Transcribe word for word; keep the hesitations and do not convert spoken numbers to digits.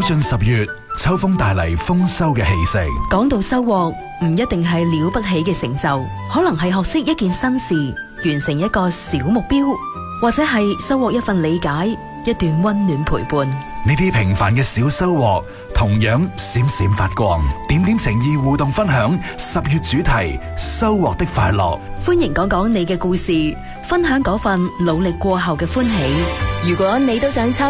進十月，秋風帶嚟豐收嘅氣息。 講到收穫，唔一定係了不起嘅成就，可能係學識一件新事，完成一個小目標，或者係收穫一份理解，一段溫暖陪伴。 呢啲平凡嘅小收穫，同樣閃閃發光。點點情意互動分享十月主題：收穫的快樂。 歡迎講講你嘅故事，分享嗰份努力過後嘅歡喜。如果你都想參